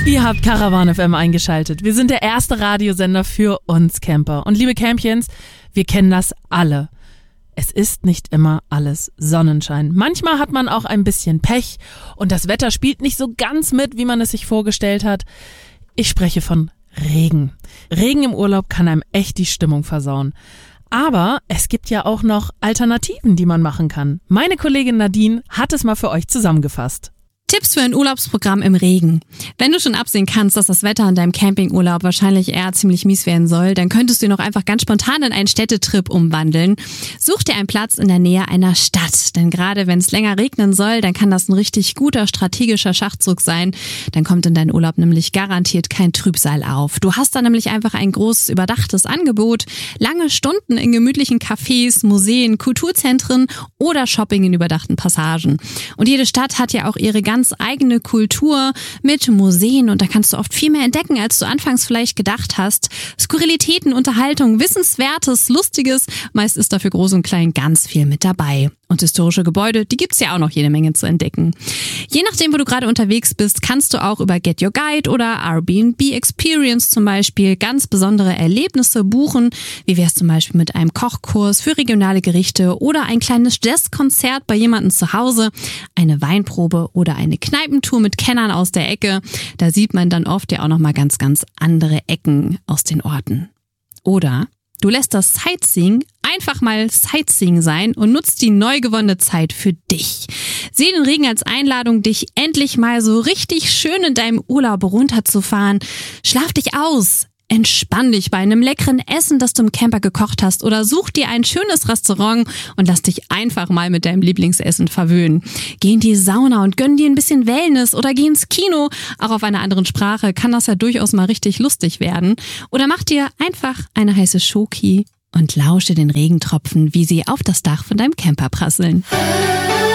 Ihr habt Caravan FM eingeschaltet. Wir sind der erste Radiosender für uns Camper. Und liebe Campions, wir kennen das alle. Es ist nicht immer alles Sonnenschein. Manchmal hat man auch ein bisschen Pech und das Wetter spielt nicht so ganz mit, wie man es sich vorgestellt hat. Ich spreche von Regen. Regen im Urlaub kann einem echt die Stimmung versauen. Aber es gibt ja auch noch Alternativen, die man machen kann. Meine Kollegin Nadine hat es mal für euch zusammengefasst. Tipps für ein Urlaubsprogramm im Regen. Wenn du schon absehen kannst, dass das Wetter an deinem Campingurlaub wahrscheinlich eher ziemlich mies werden soll, dann könntest du ihn auch einfach ganz spontan in einen Städtetrip umwandeln. Such dir einen Platz in der Nähe einer Stadt, denn gerade wenn es länger regnen soll, dann kann das ein richtig guter strategischer Schachzug sein. Dann kommt in deinen Urlaub nämlich garantiert kein Trübsal auf. Du hast da nämlich einfach ein großes überdachtes Angebot, lange Stunden in gemütlichen Cafés, Museen, Kulturzentren oder Shopping in überdachten Passagen. Und jede Stadt hat ja auch ihre ganz eigene Kultur mit Museen und da kannst du oft viel mehr entdecken, als du anfangs vielleicht gedacht hast. Skurrilitäten, Unterhaltung, Wissenswertes, Lustiges, meist ist da für Groß und Klein ganz viel mit dabei. Und historische Gebäude, die gibt's ja auch noch jede Menge zu entdecken. Je nachdem, wo du gerade unterwegs bist, kannst du auch über Get Your Guide oder Airbnb Experience zum Beispiel ganz besondere Erlebnisse buchen. Wie wär's zum Beispiel mit einem Kochkurs für regionale Gerichte oder ein kleines Jazzkonzert bei jemandem zu Hause, eine Weinprobe oder eine Kneipentour mit Kennern aus der Ecke. Da sieht man dann oft ja auch nochmal ganz, ganz andere Ecken aus den Orten. Oder du lässt das Sightseeing einfach mal Sightseeing sein und nutzt die neu gewonnene Zeit für dich. Sieh den Regen als Einladung, dich endlich mal so richtig schön in deinem Urlaub runterzufahren. Schlaf dich aus. Entspann dich bei einem leckeren Essen, das du im Camper gekocht hast, oder such dir ein schönes Restaurant und lass dich einfach mal mit deinem Lieblingsessen verwöhnen. Geh in die Sauna und gönn dir ein bisschen Wellness oder geh ins Kino. Auch auf einer anderen Sprache kann das ja durchaus mal richtig lustig werden. Oder mach dir einfach eine heiße Schoki und lausche den Regentropfen, wie sie auf das Dach von deinem Camper prasseln.